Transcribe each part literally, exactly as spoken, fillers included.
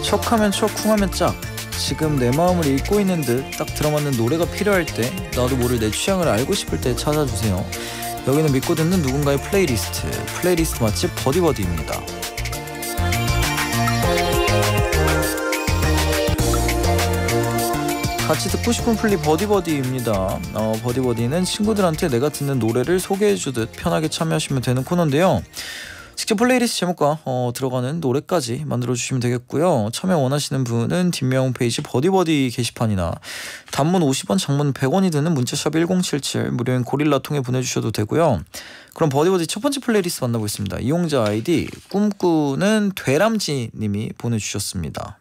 척하면 척 쿵하면 짝. 지금 내 마음을 읽고 있는 듯 딱 들어맞는 노래가 필요할 때, 나도 모를 내 취향을 알고 싶을 때 찾아주세요. 여기는 믿고 듣는 누군가의 플레이리스트, 플레이리스트 맛집 버디버디입니다. 같이 듣고 싶은 플리 버디버디입니다. 어, 버디버디는 친구들한테 내가 듣는 노래를 소개해주듯 편하게 참여하시면 되는 코너인데요. 직접 플레이리스트 제목과 어, 들어가는 노래까지 만들어주시면 되겠고요. 참여 원하시는 분은 뒷면 홈페이지 버디버디 게시판이나 단문 오십 원, 장문 백 원이 드는 문자샵 일공칠칠, 무료인 고릴라 통해 보내주셔도 되고요. 그럼 버디버디 첫 번째 플레이리스트 만나보겠습니다. 이용자 아이디 꿈꾸는 되람지 님이 보내주셨습니다.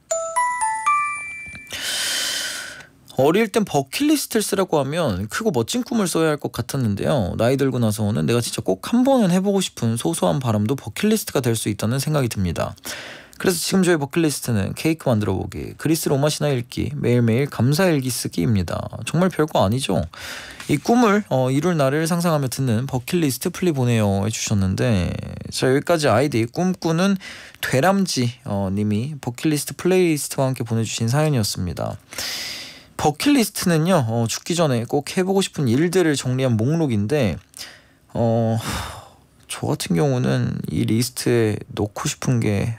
어릴 땐 버킷리스트를 쓰라고 하면 크고 멋진 꿈을 써야 할 것 같았는데요. 나이 들고 나서는 내가 진짜 꼭 한 번은 해보고 싶은 소소한 바람도 버킷리스트가 될 수 있다는 생각이 듭니다. 그래서 지금 저의 버킷리스트는 케이크 만들어보기, 그리스 로마 신화 읽기, 매일매일 감사일기 쓰기입니다. 정말 별거 아니죠? 이 꿈을 어, 이룰 날을 상상하며 듣는 버킷리스트 플리 보내요 해주셨는데, 자, 여기까지 아이디 꿈꾸는 되람지 어, 님이 버킷리스트 플레이리스트와 함께 보내주신 사연이었습니다. 버킷리스트는요, 어, 죽기 전에 꼭 해보고 싶은 일들을 정리한 목록인데, 어, 저 같은 경우는 이 리스트에 넣고 싶은 게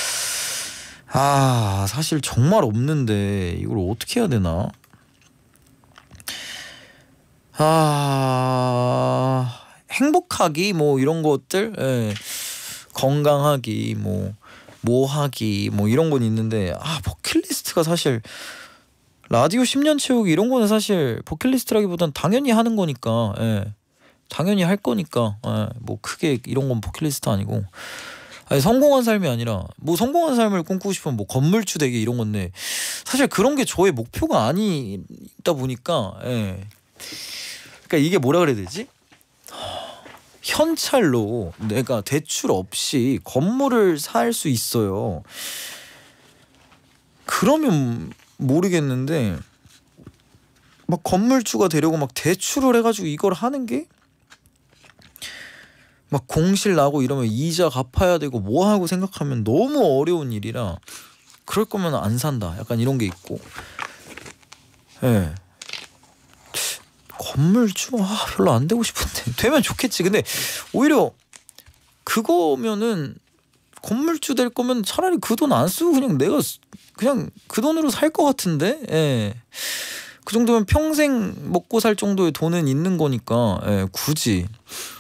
아, 사실 정말 없는데 이걸 어떻게 해야 되나? 아, 행복하기 뭐 이런 것들, 예. 건강하기 뭐 뭐하기 뭐 이런 건 있는데, 아, 버킷리스트가 사실 라디오 십 년 채우기 이런 거는 사실 버킷리스트라기보단 당연히 하는 거니까, 예. 당연히 할 거니까, 예. 뭐 크게 이런 건 버킷리스트 아니고, 아니, 성공한 삶이 아니라 뭐 성공한 삶을 꿈꾸고 싶으면 뭐 건물주 되기 이런 건데, 사실 그런 게 저의 목표가 아니다 보니까, 예. 그러니까 이게 뭐라 그래야 되지? 현찰로 내가 대출 없이 건물을 살 수 있어요. 그러면 모르겠는데, 막 건물주가 되려고 막 대출을 해가지고 이걸 하는 게 막 공실 나고 이러면 이자 갚아야 되고 뭐 하고 생각하면 너무 어려운 일이라, 그럴 거면 안 산다, 약간 이런 게 있고. 예. 네. 건물주 아, 별로 안 되고 싶은데 되면 좋겠지. 근데 오히려 그거면은 건물주 될 거면 차라리 그 돈 안 쓰고 그냥 내가 그냥 그 돈으로 살 것 같은데. 예. 그 정도면 평생 먹고 살 정도의 돈은 있는 거니까, 예, 굳이